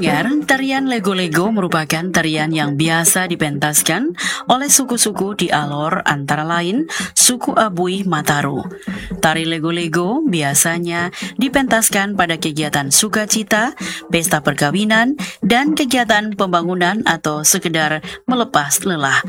pendengar, tarian Lego-Lego merupakan tarian yang biasa dipentaskan oleh suku-suku di Alor, antara lain suku Abui Mataru. Tari Lego-Lego biasanya dipentaskan pada kegiatan sukacita, pesta perkawinan, dan kegiatan pembangunan atau sekedar melepas lelah.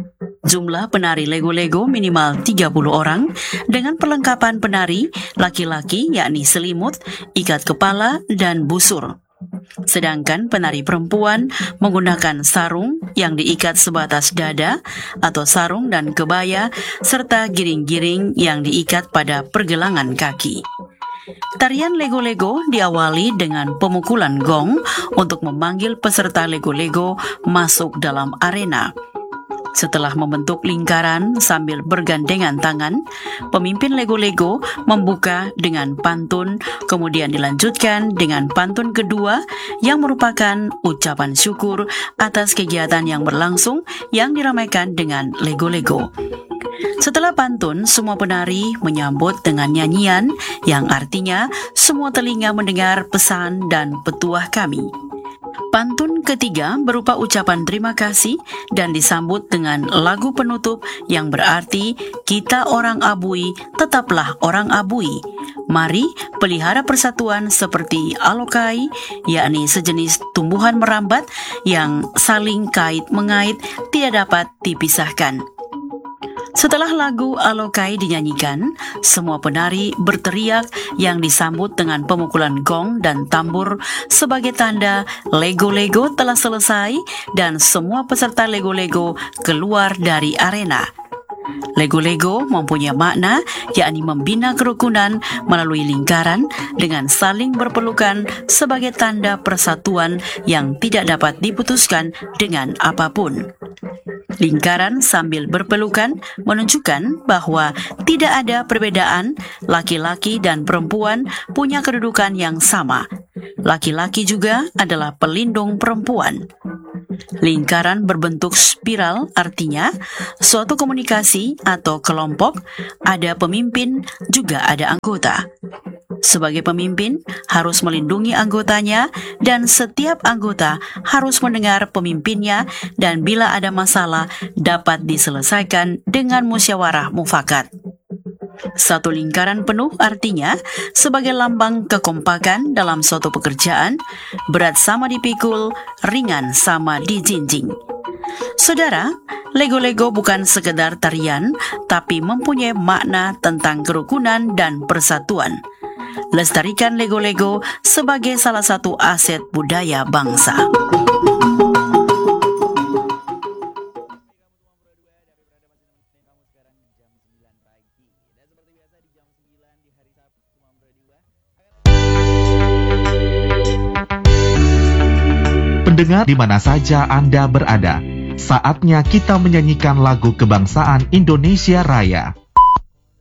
Jumlah penari Lego-Lego minimal 30 orang dengan perlengkapan penari laki-laki yakni selimut, ikat kepala, dan busur. Sedangkan penari perempuan menggunakan sarung yang diikat sebatas dada atau sarung dan kebaya serta giring-giring yang diikat pada pergelangan kaki. Tarian Lego-Lego diawali dengan pemukulan gong untuk memanggil peserta Lego-Lego masuk dalam arena. Setelah membentuk lingkaran sambil bergandengan tangan, pemimpin Lego-Lego membuka dengan pantun, kemudian dilanjutkan dengan pantun kedua yang merupakan ucapan syukur atas kegiatan yang berlangsung yang diramaikan dengan Lego-Lego. Setelah pantun, semua penari menyambut dengan nyanyian yang artinya semua telinga mendengar pesan dan petuah kami. Pantun ketiga berupa ucapan terima kasih dan disambut dengan lagu penutup yang berarti kita orang Abui, tetaplah orang Abui. Mari pelihara persatuan seperti alokai, yakni sejenis tumbuhan merambat yang saling kait-mengait tidak dapat dipisahkan. Setelah lagu alokai dinyanyikan, semua penari berteriak yang disambut dengan pemukulan gong dan tambur sebagai tanda Lego-Lego telah selesai dan semua peserta Lego-Lego keluar dari arena. Lego-Lego mempunyai makna yakni membina kerukunan melalui lingkaran dengan saling berpelukan sebagai tanda persatuan yang tidak dapat diputuskan dengan apapun. Lingkaran sambil berpelukan menunjukkan bahwa tidak ada perbedaan, laki-laki dan perempuan punya kedudukan yang sama. Laki-laki juga adalah pelindung perempuan. Lingkaran berbentuk spiral artinya suatu komunikasi atau kelompok, ada pemimpin juga ada anggota. Sebagai pemimpin harus melindungi anggotanya dan setiap anggota harus mendengar pemimpinnya dan bila ada masalah dapat diselesaikan dengan musyawarah mufakat. Satu lingkaran penuh artinya sebagai lambang kekompakan dalam suatu pekerjaan, berat sama dipikul, ringan sama dijinjing. Saudara, Lego-Lego bukan sekedar tarian, tapi mempunyai makna tentang kerukunan dan persatuan. Lestarikan Lego-Lego sebagai salah satu aset budaya bangsa. Pendengar di mana saja Anda berada, saatnya kita menyanyikan lagu kebangsaan Indonesia Raya.